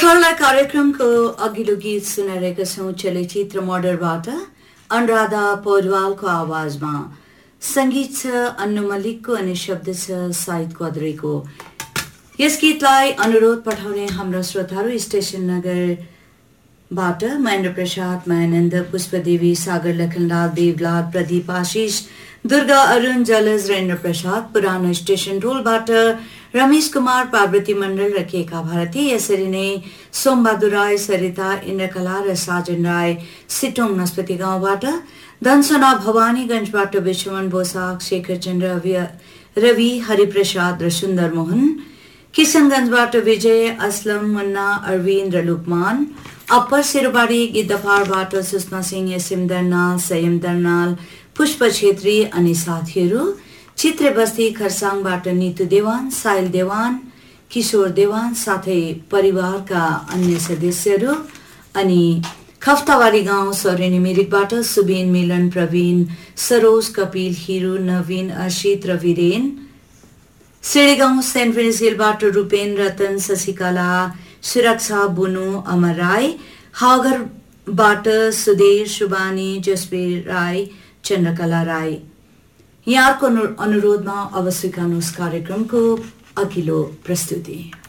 भर्खरलाई कार्यक्रमको अघिल्लो गीत सुनाइरहेका छौं चलचित्र मर्डरबाट अनुराधा पौडवालको आवाजमा संगीत छ अन्नु मल्लिकको अनि शब्द छ साइद क्वाद्रेको। यस गीतलाई अनुरोध पठाउने हाम्रो श्रोताहरू स्टेशन नगरबाट महेन्द्र प्रसाद, मायानन्द, पुष्पदेवी, सागर, लखनलाल, देवलाल, प्रदीप, आशिष, दुर्गा, अरुण, जलज, रेन्द्र प्रसाद, पुरानो स्टेशन रोलबाट रमेश कुमार, पार्वती मण्डल र केका भारती, यसरी नै सोमबहादुर राई, सरिता, इन्द्रकला र साजन राई सिटोङ नस्पति गाउँबाट, धनसोना भवानीगञ्जबाट विश्वमन बोसाक, शेखर चन्द्र, रवि, हरिप्रसाद र सुन्दर मोहन, किशनगञ्जबाट विजय, असलम, मुन्ना, अरविन्द र लुकमान, अप्पर सिरुबारी गिद्धपारबाट सुषमा सिंह, एसएम दर्नाल, संयम दर्नाल, पुष्प छेत्री अनि साथीहरू, चित्रे बस्ती खरसाङबाट नीतु देवान, साइल देवान, किशोर देवान साथै परिवारका अन्य सदस्यहरू, अनि खफ्तावारी गाउँ सौरेनी मिरिकबाट सुबिन, मिलन, प्रवीण, सरोज, कपिल, हिरू, नवीन, अर्शित र वीरेन, सिडीगाउँ सेन्ट फिनिस हिलबाट रूपेन, रतन, शशिकला, सुरक्षा, बुनु, अमर राई, हागरबाट सुदेश, सुबानी, जसवीर राई, चन्द्रकला राई। यहाँको अनुरोधमा अब स्वीकार्नुहोस् कार्यक्रमको अघिल्लो प्रस्तुति।